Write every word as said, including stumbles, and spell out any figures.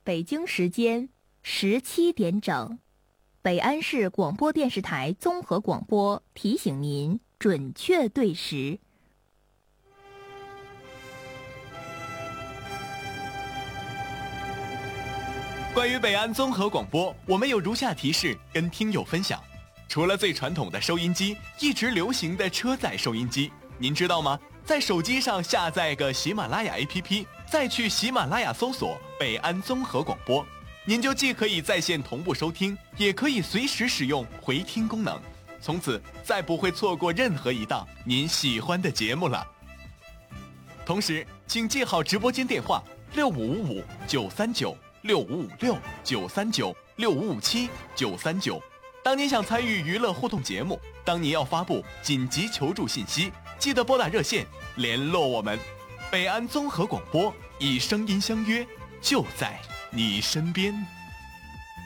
北京时间十七点整，北安市广播电视台综合广播提醒您准确对时。 关于北安综合广播，我们有如下提示跟听友分享：除了最传统的收音机，一直流行的车载收音机，您知道吗？在手机上下载个喜马拉雅 A P P， 再去喜马拉雅搜索北安综合广播，您就既可以在线同步收听，也可以随时使用回听功能，从此再不会错过任何一档您喜欢的节目了。同时请记好直播间电话六五五五九三九、六五五六九三九、六五五七九三九。当您想参与娱乐互动节目，当您要发布紧急求助信息，记得拨打热线联络我们。北安综合广播，以声音相约，就在你身边。